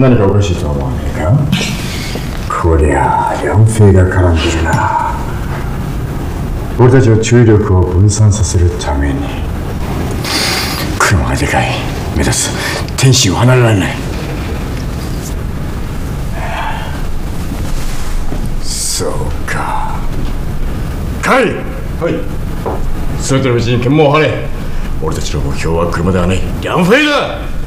何かおかしいとは思わねえか。こりゃヤンフェイが絡んでるな。俺たちは注意力を分散させるために。車がでかい。目指す天使を離れられない。そうか。カイ。はい。全ての道に検問を張れ。俺たちの目標は車ではない、ヤンフェイだ。